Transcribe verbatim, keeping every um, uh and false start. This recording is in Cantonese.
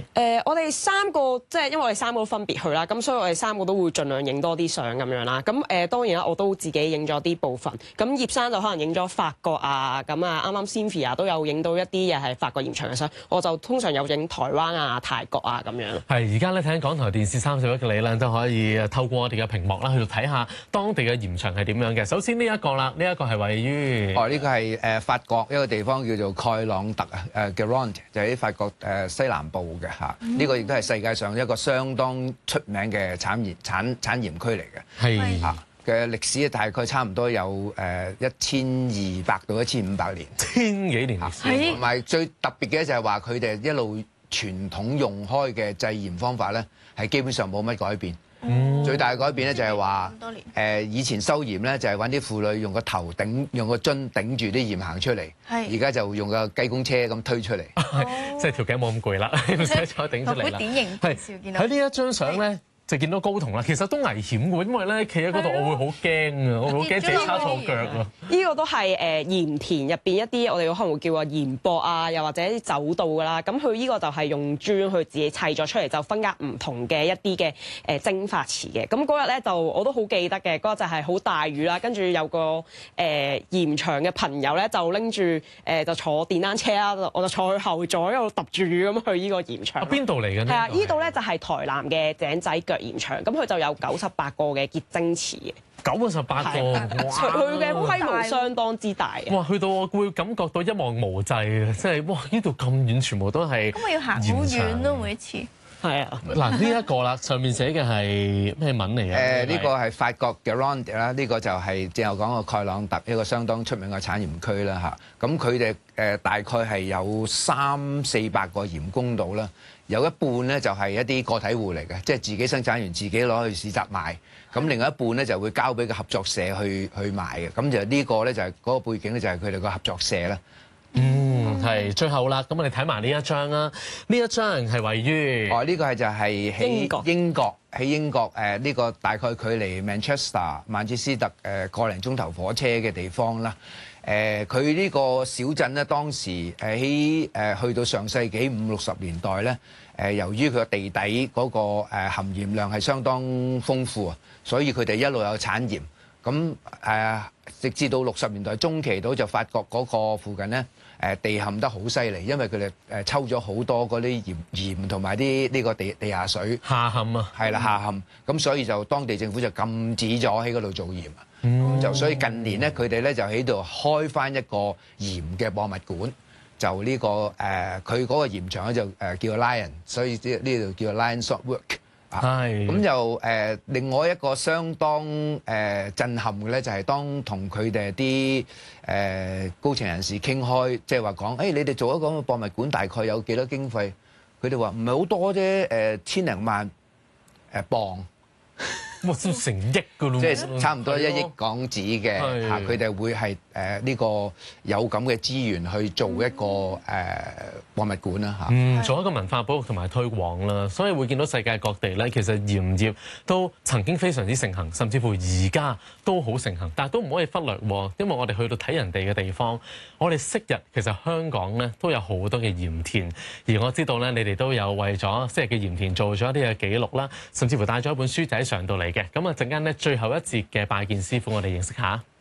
誒，我哋三個即係因為我哋三個都分別去啦，咁所以我哋三個都會盡量影多啲相咁樣啦。咁誒當然啦，我都自己影咗啲部分。咁葉生就可能影咗法國啊，咁啊啱啱 Cynthia 都有影到一啲嘢係法國鹽場嘅相。我就通常有影台灣啊、泰國啊咁樣。 係而家咧睇緊港台電視三十一嘅你咧，都可以透過我哋嘅屏幕啦，去到睇下當地嘅鹽場係點樣嘅。首先呢一個啦，呢、這、一個係位於哦，呢、這個係誒法國一個地方叫做蓋朗特啊，誒 Gironde 就喺法國誒西南部嘅嚇。呢、嗯、個亦都係世界上一個相當出名嘅產鹽產產鹽區嚟嘅。係嚇嘅歷史大概差唔多有誒一千二百到一千五百年， 千幾年歷史。 同埋最特別嘅就係話佢哋一路傳統用開嘅製鹽方法咧，係基本上冇乜改變。嗯、最大嘅改變咧就係話誒以前收鹽咧就係揾啲婦女用個頭頂用個樽頂住啲鹽行出嚟，而家就用個雞公車咁推出嚟， 即係條頸冇咁攰啦，唔使再頂出嚟啦。典型係喺呢一張相咧。就見到高筒啦，其實都危險嘅，因為咧企喺嗰度我會好驚啊，我會好驚自己叉錯腳啊。呢個都係誒鹽田入邊一啲我哋可能會叫話鹽駁啊，又或者啲走道㗎啦。咁佢呢個就係用磚去自己砌咗出嚟，就分隔唔同嘅一啲嘅誒蒸發池嘅。咁嗰日咧就我都好記得嘅，嗰日就係好大雨啦，跟住有個誒、呃、鹽場嘅朋友咧就拎住誒就坐電單車啦，我就坐去後座一路揼住雨咁去呢個鹽場。邊度嚟嘅？係啊，呢度咧就係台南嘅井仔腳鹽場，咁佢就有九十八個嘅結晶池嘅，九十八個， 佢嘅規模相當之大。 哇！去到我會感覺到一望無際嘅，即係哇！呢度咁遠，全部都係。咁我要行好遠咯，每一次。係啊，嗱呢一個啦，上面寫嘅係咩文嚟嘅？誒、呃，呢、這個係法國嘅 Gironde 啦，呢個就係正話講個蓋朗特一個相當出名嘅產鹽區啦嚇。咁佢哋誒大概係有三四百個鹽工度啦。有一半咧就係一啲個體戶嚟嘅，即係自己生產完自己攞去市集賣。咁另外一半咧就會交俾個合作社去去賣嘅。咁就呢個咧就係嗰個背景咧就係佢哋個合作社啦。嗯，係最後啦。咁我哋睇埋呢一張啦。呢一張係位於哦，呢、這個係就係喺英國，英國喺英國誒呢、呃這個大概距離 Manchester 曼徹斯特誒個零鐘頭火車嘅地方啦。誒佢呢個小鎮咧，當時誒喺誒去到上世紀五六十年代咧，誒、呃、由於佢個地底嗰、那個、呃、含鹽量係相當豐富啊，所以佢哋一路有產鹽。咁誒、呃、直至到六十年代中期到就發覺嗰個附近咧誒、呃、地陷得好犀利，因為佢哋誒抽咗好多嗰啲鹽鹽同埋啲呢個地地下水下陷啊， 係啦下陷，咁所以就當地政府就禁止咗喺嗰度做鹽啊。咁、嗯、就所以近年咧，佢哋咧就喺度開翻一個鹽嘅博物館，就呢、這個誒，佢嗰個鹽場咧就誒叫 Lion， 所以呢呢度叫 Lion Salt Works。係。咁就誒、呃、另外一個相當誒、呃、震撼嘅咧，就係、是、當同佢哋啲誒高層人士傾開，即係話講，誒、哎、你哋做一個博物館大概有幾多經費？佢哋話唔係好多啫，誒、呃、千零萬誒磅。 哇！都成億噶咯， 即係差唔多一億港紙嘅嚇，佢哋會係誒呢個有咁嘅資源去做一個誒、呃、博物館啦嚇。嗯，做一個文化保育同埋推廣啦，所以會見到世界各地咧，其實鹽業都曾經非常之盛行，甚至乎而家都好盛行，但係都唔可以忽略喎，因為我哋去到睇人哋嘅地方，我哋昔日其實香港咧都有好多嘅鹽田，而我知道咧你哋都有為咗昔日嘅鹽田做咗一啲嘅記錄啦，甚至乎帶咗一本書仔上到嚟。嘅咁啊！陣間咧，最後一節嘅拜見師傅，我哋認識下。